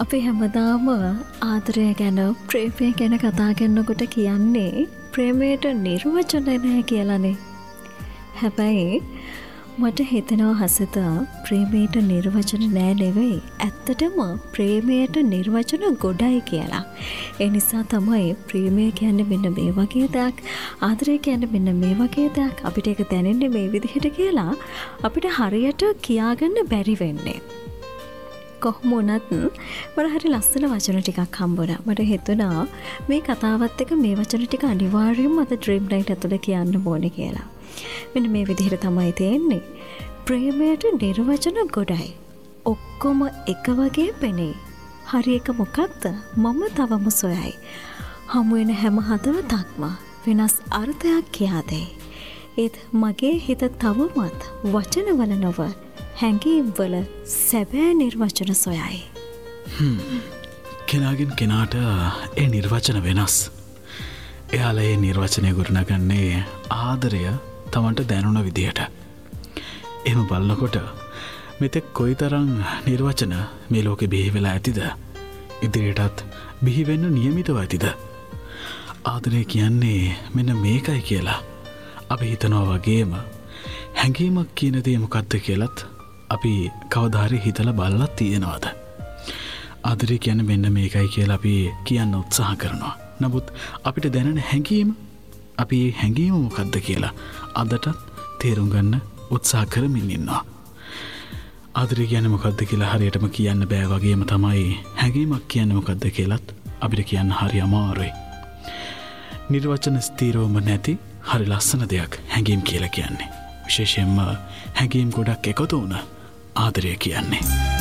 අපි හැමදාම ආදරය ගැන ප්‍රේමය ගැන කතා කරනකොට කියන්නේ ප්‍රේමයට නිර්වචන නැහැ කියලානේ. හැබැයි මට හිතෙනවා හසිත ප්‍රේමයට නිර්වචන නෑ නෙවෙයි. ඇත්තටම ප්‍රේමයට නිර්වචන ගොඩයි කියලා. ඒ නිසා තමයි ප්‍රේමය කියන්නේ මෙන්න මේ වගේ දෙයක්, ආදරය කියන්නේ මෙන්න මේ වගේ දෙයක්. අපිට ඒක දැනෙන්නේ මේ විදිහට කියලා අපිට හරියට කියාගන්න බැරි වෙන්නේ. කොහොම වුණත් මට හරි ලස්සන වචන ටිකක් හම්බුණා. මට හිතුණා මේ කතාවත් එක්ක මේ වචන ටික අනිවාර්යයෙන්ම අද ඩ්‍රීම් නයිට් ඇතුලේ කියන්න ඕනේ කියලා. මෙන්න මේ විදිහට තමයි තියෙන්නේ. ප්‍රේමයට නිර්වචන ගොඩයි. ඔක්කොම එක වගේ පෙනේ. හරි එක මොකක්ද? මම තවම සොයයි. හමු වෙන හැම හදවතක්ම වෙනස් අර්ථයක් කියා දෙයි. ඒත් මගේ හිත තවමත් වචනවල නොව හැඟීම්වල සැබෑ නිර්වචන සොයයි. කෙනාගෙන් කෙනාට ඒ නිර්වචන වෙනස්. එයාලා ඒ නිර්වචනය ගොඩනගන්නේ ආදරය තමන්ට දැනුණ විදිහට. එහෙම බලනකොට මෙතෙක් කොයි තරම් නිර්වචන මේ ලෝකෙ බිහි වෙලා ඇතිද? ඉදිරියටත් බිහි වෙන්න නියමිතව ඇතිද? ආදරය කියන්නේ මෙන්න මේකයි කියලා අපි හිතනවා වගේම හැඟීමක් කියන දේ මොකක්ද කියලත් අපි කවදා හරි හිතලා බලලා තියෙනවද? ආදරය කියන්නේ මෙන්න මේකයි කියලා අපි කියන්න උත්සාහ කරනවා. නමුත් අපිට දැනෙන හැඟීම, අපි මේ හැඟීම මොකක්ද කියලා අදටත් තේරුම් ගන්න උත්සාහ කරමින් ඉන්නවා. ආදරය කියන්නේ මොකක්ද කියලා හරියටම කියන්න බෑ වගේම තමයි හැඟීමක් කියන්නේ මොකක්ද කියලත් අපිට කියන්න හරි අමාරුයි. නිර්වචන ස්ථීරවම නැති හරි ලස්සන දෙයක් හැඟීම් කියලා කියන්නේ. විශේෂයෙන්ම හැඟීම් ගොඩක් එකතු වුණ ආදරය කියන්නේ.